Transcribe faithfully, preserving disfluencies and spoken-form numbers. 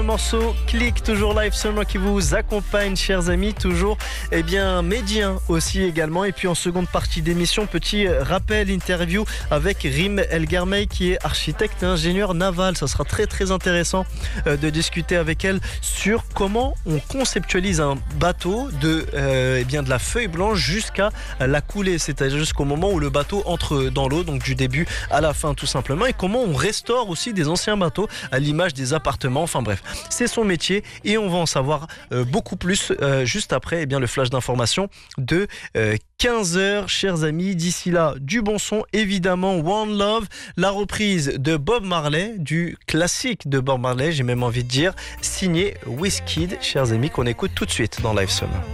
Le morceau Click, toujours live seulement qui vous accompagne, chers amis, toujours eh bien médien aussi également. Et puis en seconde partie d'émission, petit rappel, interview avec Rim El Garmey qui est architecte et ingénieur naval. Ça sera très très intéressant euh, de discuter avec elle sur comment on conceptualise un bateau de, euh, eh bien de la feuille blanche jusqu'à la coulée, c'est-à-dire jusqu'au moment où le bateau entre dans l'eau, donc du début à la fin tout simplement, et comment on restaure aussi des anciens bateaux à l'image des appartements, enfin bref. C'est son métier et on va en savoir euh, beaucoup plus euh, juste après eh bien, le flash d'information de euh, quinze heures, chers amis. D'ici là, du bon son, évidemment, One Love, la reprise de Bob Marley, du classique de Bob Marley, j'ai même envie de dire, signé Wizkid, chers amis, qu'on écoute tout de suite dans Live Summer.